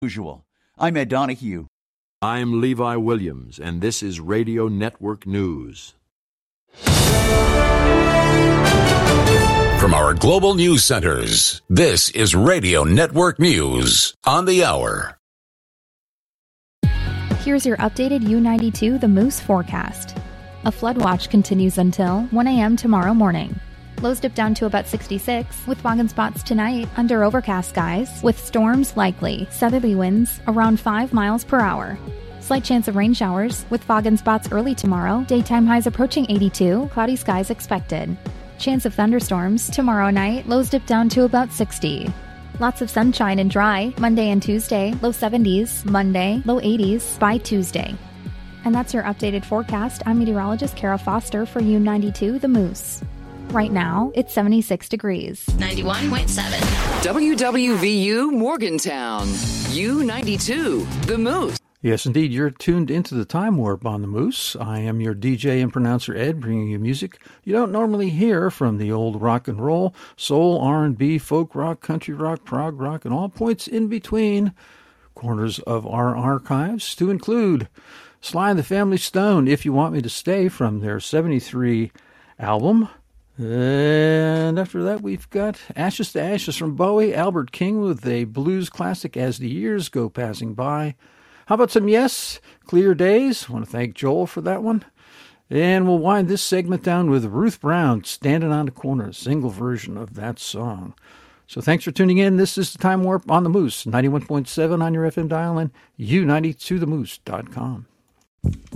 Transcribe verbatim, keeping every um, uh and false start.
Usual. I'm Ed Donahue. I'm Levi Williams, and this is Radio Network News. From our global news centers, this is Radio Network News on the hour. Here's your updated U ninety-two The Moose forecast. A flood watch continues until one a.m. tomorrow morning. Lows dip down to about sixty-six, with fog and spots tonight under overcast skies, with storms likely, southerly winds around five miles per hour. Slight chance of rain showers, with fog and spots early tomorrow, daytime highs approaching eighty-two, cloudy skies expected. Chance of thunderstorms tomorrow night, lows dip down to about sixty. Lots of sunshine and dry, Monday and Tuesday, low seventies, Monday, low eighties by Tuesday. And that's your updated forecast. I'm meteorologist Kara Foster for U ninety-two The Moose. Right now, it's seventy-six degrees. ninety-one point seven. W W V U Morgantown. U ninety-two The Moose. Yes, indeed, you're tuned into the Time Warp on the Moose. I am your D J and pronouncer, Ed, bringing you music you don't normally hear from the old rock and roll, soul, R and B, folk rock, country rock, prog rock, and all points in between corners of our archives, to include Sly and the Family Stone, If You Want Me to Stay, from their seventy-three album. And after that, we've got Ashes to Ashes from Bowie, Albert King with a blues classic, As the Years Go Passing By. How about some Yes, Clear Days? I want to thank Joel for that one. And we'll wind this segment down with Ruth Brown, Standing on the Corner, a single version of that song. So thanks for tuning in. This is the Time Warp on the Moose, ninety-one point seven on your F M dial and U ninety-two the moose dot com.